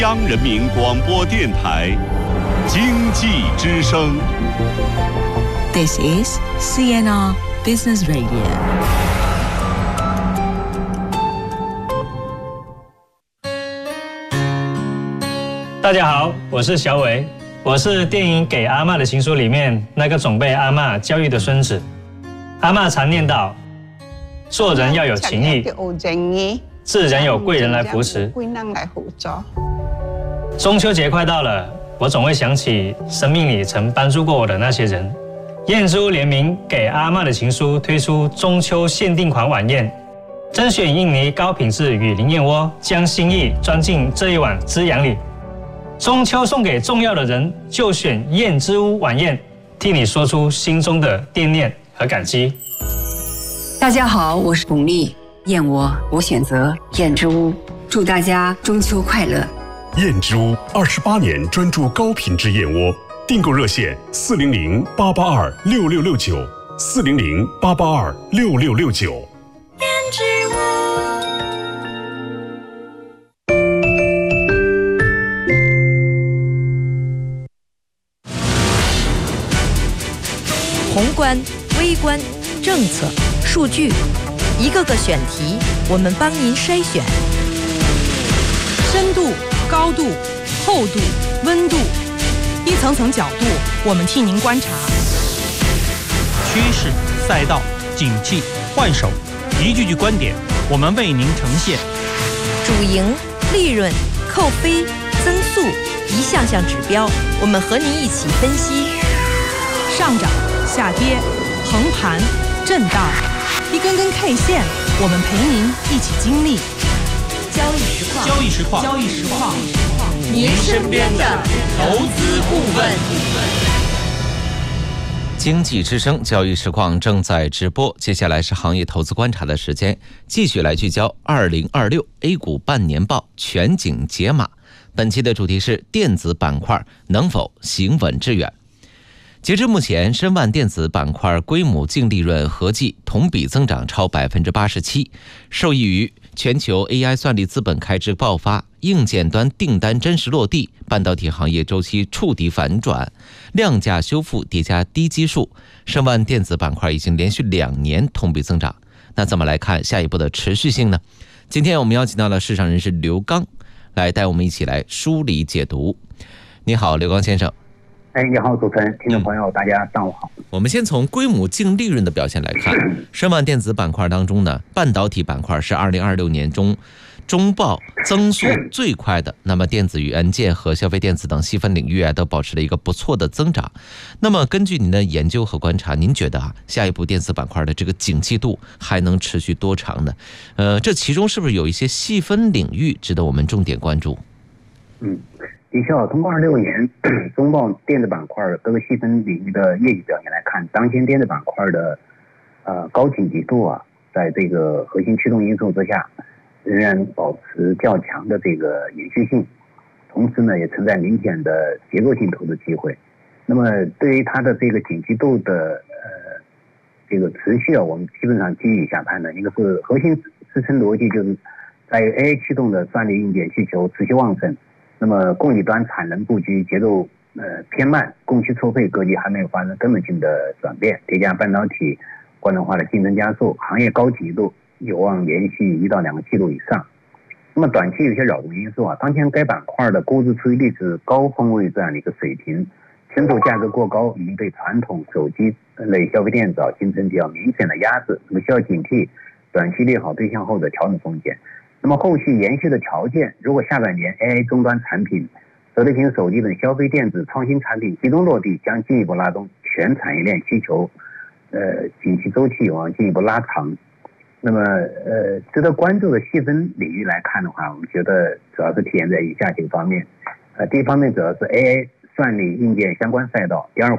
央人民广播电台经济之声。 This is CNR Business Radio。 大家好，我是小伟，我是电影《给阿嬷的情书》里面那个总被阿嬷教育的孙子。阿嬷常念叨，做人要有情义，自然有贵人来扶持。中秋节快到了，我总会想起生命里曾帮助过我的那些人。燕之屋联名《给阿嬷的情书》推出中秋限定款晚宴，甄选印尼高品质雨林燕窝，将心意装进这一碗滋养里。中秋送给重要的人，就选燕之屋晚宴，替你说出心中的惦念和感激。 大家好，我是巩俐，燕窝我选择燕之屋，祝大家中秋快乐。 燕之屋28年专注高品质燕窝，订购热线400-882-6669，400-882-6669。 燕之屋。 宏观、微观、政策、数据，一个个选题，我们帮您筛选。 深度、高度、厚度、温度，一层层角度，我们替您观察。 趋势、赛道、景气、换手，一句句观点，我们为您呈现。 主营、利润、扣非、增速，一项项指标，我们和您一起分析。 上涨、下跌、横盘、震荡，一根根 K 线，我们陪您一起经历。 交易实况， 交易实况， 交易实况， 您身边的投资顾问。 经济之声交易实况正在直播，接下来是行业投资观察的时间，继续来聚焦2026 A 股半年报全景解码。本期的主题是电子板块能否行稳致远。截至目前，申万电子板块规模净利润合计同比增长超 87%， 受益于全球 AI 算力资本开支爆发，硬件端订单真实落地，半导体行业周期触底反转，量价修复叠加低基数，申万电子板块已经连续2年同比增长。那怎么来看下一步的持续性呢？今天我们邀请到了市场人士刘刚来带我们一起来梳理解读。你好，刘刚先生。 你好，主持人，听众朋友，大家上午好。 我们先从规模净利润的表现来看，申万电子板块当中呢，半导体板块是2026年中报增速最快的，那么电子元件和消费电子等细分领域都保持了一个不错的增长。那么根据您的研究和观察，您觉得下一步电子板块的这个景气度还能持续多长呢？这其中是不是有一些细分领域值得我们重点关注？ 的确，通过26年中报电子板块各个细分领域的业绩表现来看，当前电子板块的高景气度在这个核心驱动因素之下，仍然保持较强的这个延续性，同时呢，也存在明显的结构性投资机会。那么，对于它的这个景气度的这个持续我们基本上基于以下判断：一个是核心支撑逻辑，就是在于 AI 驱动的算力硬件需求持续旺盛。那么供给端产能布局节奏偏慢，供需错配格局还没有发生根本性的转变，叠加半导体关联化的竞争加速，行业高景气度有望连续1到2个季度以上。那么短期有些扰动因素当前该板块的估值处于历史高峰位这样的一个水平，深度价格过高，已经对传统手机类消费电子形成比较明显的压制，那么需要警惕短期利好对象后的调整风险。那么后续延续的条件，如果下半年 AI 终端产品、折叠屏手机等消费电子创新产品集中落地，将进一步拉动全产业链需求，景气周期有望进一步拉长。那么值得关注的细分领域来看的话，我们觉得主要是体现在以下几个方面。第一方面主要是 AI 算力硬件相关赛道，第二